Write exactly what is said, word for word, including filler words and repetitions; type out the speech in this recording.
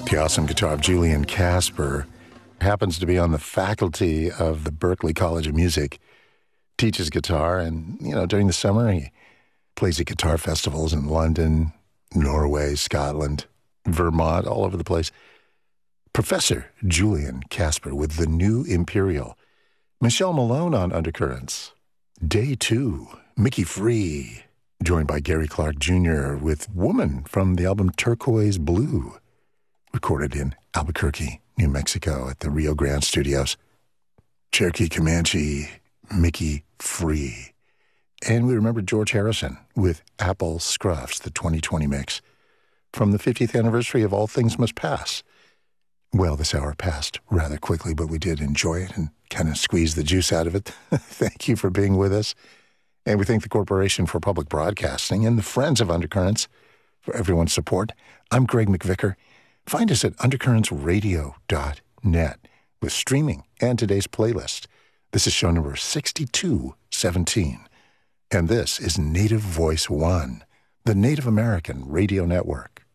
The awesome guitar of Julian Casper happens to be on the faculty of the Berklee College of Music, teaches guitar, and, you know, during the summer he plays at guitar festivals in London, Norway, Scotland, Vermont, all over the place. Professor Julian Casper with the New Imperial. Michelle Malone on Undercurrents. Day two, Mickey Free, joined by Gary Clark Junior with Woman from the album Turquoise Blue, recorded in Albuquerque, New Mexico at the Rio Grande Studios. Cherokee Comanche, Mickey Free. And we remember George Harrison with Apple Scruffs, the twenty twenty mix, from the fiftieth anniversary of All Things Must Pass. Well, this hour passed rather quickly, but we did enjoy it and kind of squeeze the juice out of it. Thank you for being with us. And we thank the Corporation for Public Broadcasting and the Friends of Undercurrents for everyone's support. I'm Greg McVicker. Find us at undercurrents radio dot net with streaming and today's playlist. This is show number sixty-two seventeen. And this is Native Voice One, the Native American Radio Network.